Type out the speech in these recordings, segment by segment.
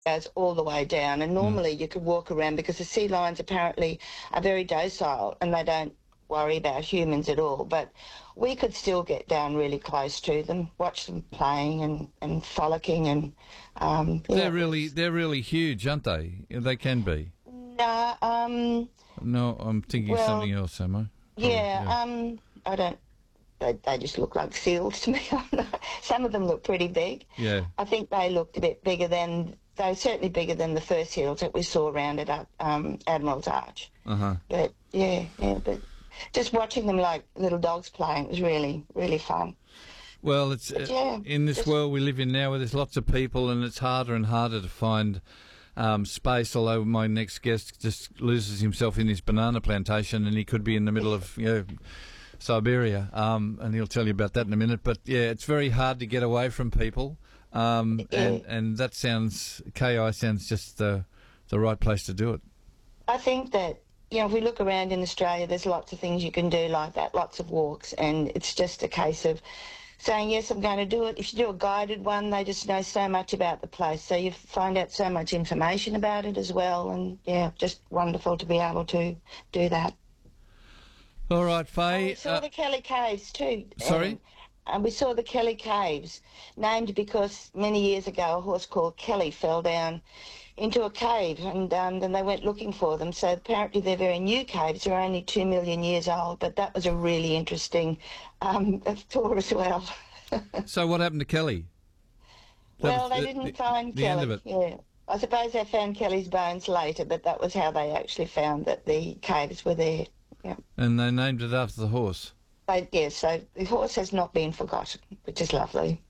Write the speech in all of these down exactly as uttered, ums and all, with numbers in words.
goes all the way down. And normally mm. you could walk around because the sea lions apparently are very docile and they don't worry about humans at all. But we could still get down really close to them, watch them playing and, and frolicking. And um, they're yeah, really they're really huge, aren't they? They can be. No, um, no, I'm thinking well, something else, am I? Probably, yeah, yeah, um, I don't. They, they just look like seals to me. Some of them look pretty big. Yeah. I think they looked a bit bigger than, they were certainly bigger than the first seals that we saw around at um, Admiral's Arch. Uh-huh. But, yeah, yeah, but just watching them like little dogs playing was really, really fun. Well, it's but, yeah, uh, in this just, world we live in now where there's lots of people and it's harder and harder to find um, space, although my next guest just loses himself in his banana plantation and he could be in the middle of, you know, Siberia, um, and he'll tell you about that in a minute. But yeah, it's very hard to get away from people, um, and and that sounds K I sounds just the the right place to do it. I think that, you know, if we look around in Australia, there's lots of things you can do like that, lots of walks, and it's just a case of saying yes, I'm going to do it. If you do a guided one, they just know so much about the place, so you find out so much information about it as well, and yeah, just wonderful to be able to do that. All right, Faye. We saw uh, the Kelly Caves too. Sorry? And, and we saw the Kelly Caves, named because many years ago a horse called Kelly fell down into a cave, and um, then they went looking for them. So apparently they're very new caves. They're only two million years old, but that was a really interesting um, tour as well. So what happened to Kelly? That well, was, they the, didn't the, find the Kelly. End of it. Yeah. I suppose they found Kelly's bones later, but that was how they actually found that the caves were there. Yeah. And they named it after the horse. But, yes, so the horse has not been forgotten, which is lovely.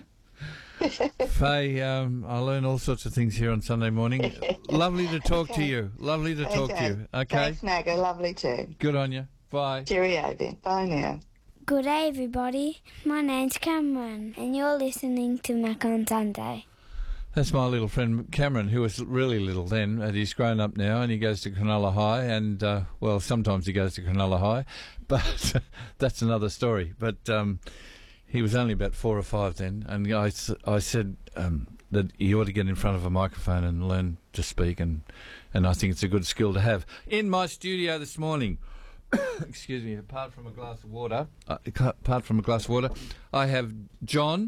Faye, um, I learn all sorts of things here on Sunday morning. Lovely to talk okay. to you. Lovely to talk okay. to you. Okay. Thanks, Nago. Lovely too. Good on you. Bye. Cheerio then. Bye now. Good day, everybody. My name's Cameron, and you're listening to Mac on Sunday. That's my little friend Cameron, who was really little then, and he's grown up now, and he goes to Cronulla High, and, uh, well, sometimes he goes to Cronulla High, but that's another story. But um, he was only about four or five then, and I, I said um, that he ought to get in front of a microphone and learn to speak, and, and I think it's a good skill to have. In my studio this morning, excuse me, apart from a glass of water, uh, apart from a glass of water, I have John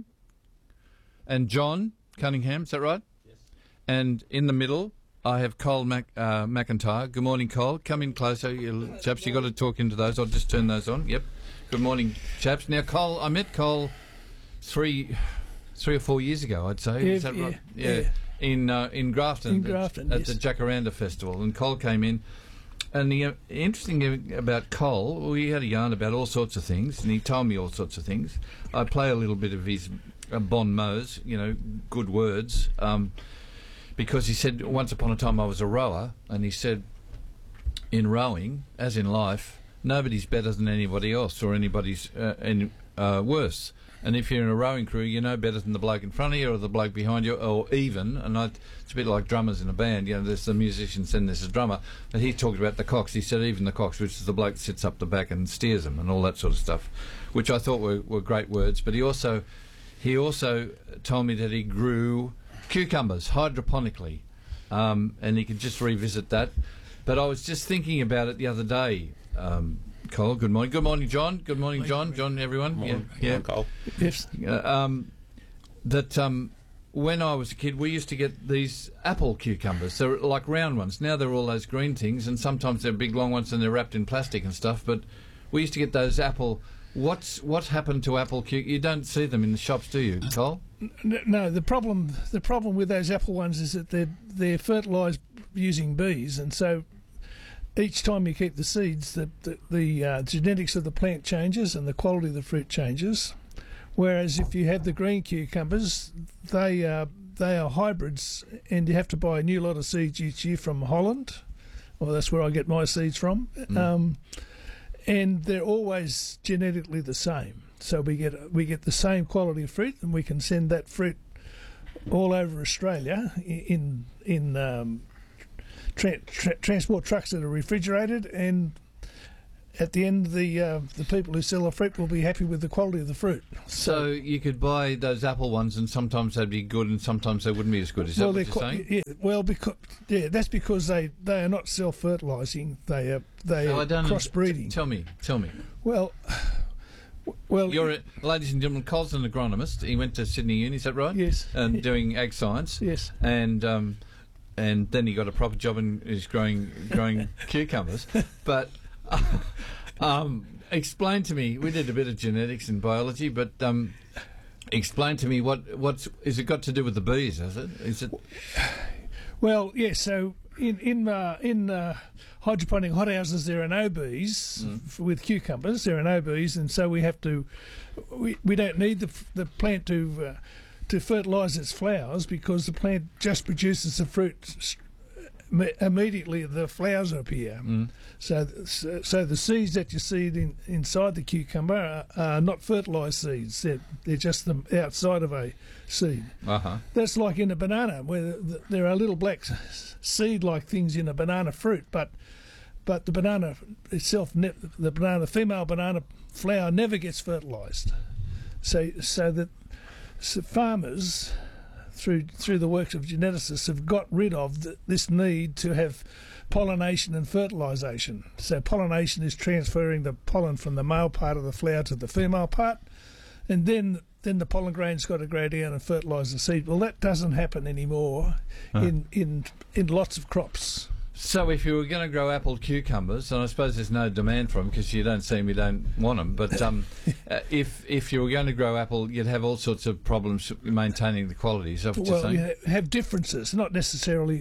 and John Cunningham, is that right? Yes. And in the middle, I have Cole Mac, uh, McIntyre. Good morning, Cole. Come in closer, you chaps. You've got to talk into those. I'll just turn those on. Yep. Good morning, chaps. Now, Cole, I met Cole three three or four years ago, I'd say. Yeah, is that yeah, right? Yeah. yeah. In, uh, in Grafton. In Grafton, At, yes. at the Jacaranda Festival. And Cole came in. And the uh, interesting thing about Cole, we had a yarn about all sorts of things, and he told me all sorts of things. I play a little bit of his uh, bon mots, you know, good words, um, because he said, once upon a time I was a rower, and he said, in rowing, as in life, nobody's better than anybody else, or anybody's uh, any, uh, worse. And if you're in a rowing crew, you know better than the bloke in front of you or the bloke behind you, or even, and I, it's a bit like drummers in a band, you know, there's the musicians and there's a drummer, but he talked about the cox. He said even the cox, which is the bloke that sits up the back and steers them and all that sort of stuff, which I thought were, were great words. But he also, he also told me that he grew cucumbers hydroponically, um, and he could just revisit that. But I was just thinking about it the other day, um, Cole, good morning. Good morning, John. Good morning, John. John, everyone. Morning. Yeah, yeah. Cole. Yes. Uh, um, that um, when I was a kid, we used to get these apple cucumbers. They're like round ones. Now they're all those green things, and sometimes they're big, long ones, and they're wrapped in plastic and stuff. But we used to get those apple. What's what happened to apple cucumbers? You don't see them in the shops, do you, Cole? N- No, the problem the problem with those apple ones is that they're they're fertilised using bees, and so each time you keep the seeds, the the, the uh, genetics of the plant changes and the quality of the fruit changes. Whereas if you have the green cucumbers, they uh, they are hybrids, and you have to buy a new lot of seeds each year from Holland. Well, that's where I get my seeds from, mm. um, and they're always genetically the same. So we get we get the same quality of fruit, and we can send that fruit all over Australia in in um, tra- tra- transport trucks that are refrigerated, and at the end, the uh, the people who sell the fruit will be happy with the quality of the fruit. So you could buy those apple ones, and sometimes they'd be good, and sometimes they wouldn't be as good. Is that well, what they're you're qui- saying? yeah, well, because yeah, that's because they, they are not self-fertilising. They are they No, I are don't. crossbreeding. T- tell me, tell me. Well, well, You're, a, ladies and gentlemen, Cole's an agronomist. He went to Sydney Uni, is that right? Yes. And doing ag science. Yes. And um, and then he got a proper job and is growing growing cucumbers. But um, explain to me. We did a bit of genetics and biology, but um, explain to me what what's is it got to do with the bees? Is it? Is it? Well, yes. So in in uh, in uh, hydroponic hothouses, there are no bees Mm. f- with cucumbers. There are no bees, and so we have to. We, we don't need the f- the plant to uh, to fertilise its flowers because the plant just produces the fruit s- im- immediately. The flowers appear. Mm. So, th- so so the seeds that you see in, inside the cucumber are, are not fertilised seeds. They're, they're just the outside of a seed. Uh huh. That's like in a banana, where th there are little black seed-like things in a banana fruit, but but the banana itself, ne- the banana, the female banana flower never gets fertilised. So so that so farmers, through through the works of geneticists, have got rid of th this need to have pollination and fertilisation. So pollination is transferring the pollen from the male part of the flower to the female part, and then then the pollen grain's got to grow down and fertilise the seed. Well, that doesn't happen anymore Huh. in, in in lots of crops. So if you were going to grow apple cucumbers, and I suppose there's no demand for them because you don't see them, you don't want them. But um, uh, if if you were going to grow apple, you'd have all sorts of problems maintaining the quality. Is that what you're Well, saying? you ha- have differences, not necessarily.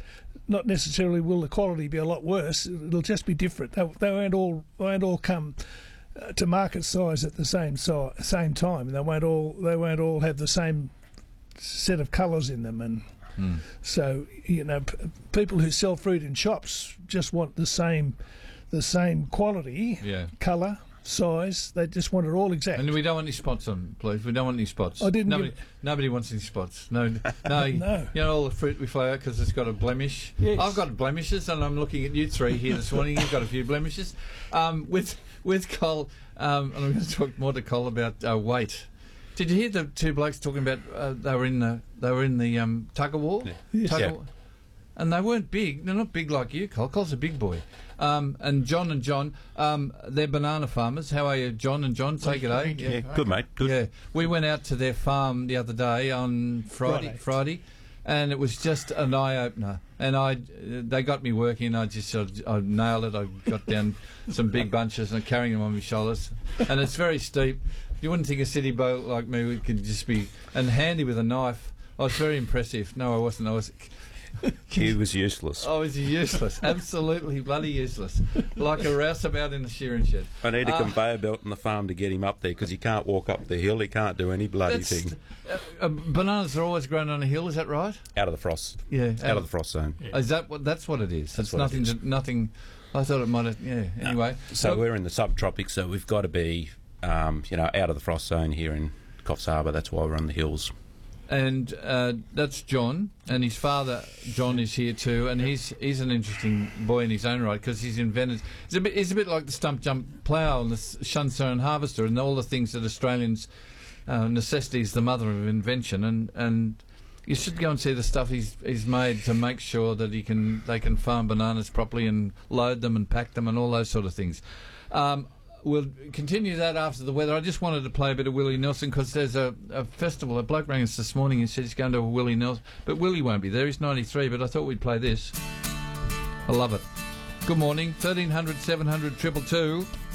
Not necessarily will the quality be a lot worse. It'll just be different. They, they won't all they won't all come uh, to market size at the same si- same time. They won't all they won't all have the same set of colours in them, and Mm. so you know p- people who sell fruit in shops just want the same the same quality, Yeah. colour, size. They just want it all exact. And we don't want any spots on them, please. We don't want any spots. I didn't Nobody, give- nobody wants any spots. No, no. No. You know all the fruit we flow out because it's got a blemish. Yes. I've got blemishes, and I'm looking at you three here this morning. You've got a few blemishes. Um, with with Cole, um, and I'm going to talk more to Cole about uh, weight. Did you hear the two blokes talking about uh, they were in the they were in the um, tug of war? Yes. Tug Yeah. of war. And they weren't big. They're not big like you, Cole. Cole's a big boy. Um, and John and John, um, they're banana farmers. How are you, John and John? Take it, eh? Yeah, good mate. Good. Yeah, we went out to their farm the other day on Friday, Friday. Friday, and it was just an eye opener. And I, they got me working. I just, I, I nailed it. I got down some big bunches and carrying them on my shoulders. And it's very steep. You wouldn't think a city bloke like me could just be and handy with a knife. I was very impressive. No, I wasn't. I was. He was useless. I was useless. Absolutely bloody useless. Like a rouseabout in a shearing shed. I need a Uh, conveyor belt on the farm to get him up there because he can't walk up the hill. He can't do any bloody That's- thing. Uh, uh, bananas are always grown on a hill. Is that right? Out of the frost. Yeah. Out of the frost zone. Is that what? That's what it is. That's it's what it nothing. is. To, nothing. I thought it might have. Yeah. Anyway. So Look, we're in the subtropics, so we've got to be, um, you know, out of the frost zone here in Coffs Harbour. That's why we're on the hills. and uh, that's John, and his father John is here too, and he's he's an interesting boy in his own right because he's invented. He's a bit. He's a bit like the stump jump plough and the Shunstone harvester and all the things that Australians. Uh, necessity is the mother of invention, and and. You should go and see the stuff he's he's made to make sure that he can they can farm bananas properly and load them and pack them and all those sort of things. Um, we'll continue that after the weather. I just wanted to play a bit of Willie Nelson because there's a, a festival. A bloke rang us this morning and said he's going to a Willie Nelson, but Willie won't be there. He's ninety-three. But I thought we'd play this. I love it. Good morning, thirteen hundred, seven hundred, two two two.